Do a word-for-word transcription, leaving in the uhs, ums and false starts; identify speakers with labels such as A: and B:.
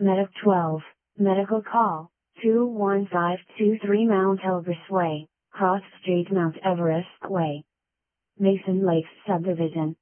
A: Medic twelve, Medical Call, two one five two three Mount Elbrus Way, Cross Street Mount Everest Way. Mason Lakes Subdivision,